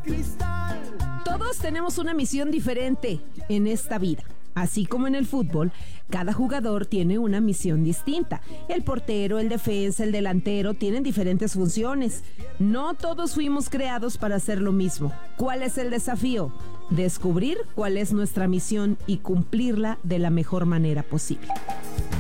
cristal. Todos tenemos una misión diferente en esta vida. Así como en el fútbol, cada jugador tiene una misión distinta. El portero, el defensa, el delantero tienen diferentes funciones. No todos fuimos creados para hacer lo mismo. ¿Cuál es el desafío? Descubrir cuál es nuestra misión y cumplirla de la mejor manera posible.